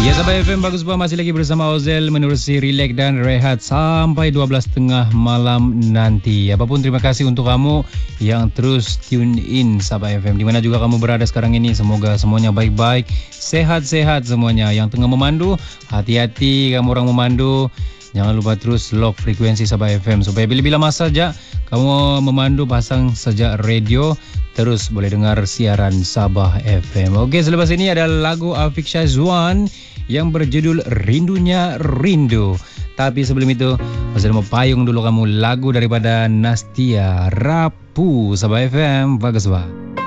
Ya, Sabah FM bagus buat masih lagi bersama Ozel menerusi relax dan rehat sampai 12.30 malam nanti. Apapun terima kasih untuk kamu yang terus tune in Sabah FM di mana juga kamu berada sekarang ini. Semoga semuanya baik-baik, sehat-sehat semuanya. Yang tengah memandu, hati-hati kamu orang memandu. Jangan lupa terus lock frekuensi Sabah FM supaya bila-bila masa saja kamu memandu pasang saja radio. Terus boleh dengar siaran Sabah FM. Okey, selepas ini ada lagu Afiq Syazwan yang berjudul Rindunya Rindu. Tapi sebelum itu, saya mau payung dulu kamu lagu daripada Nastia, Rapu. Sabah FM, bagus bah.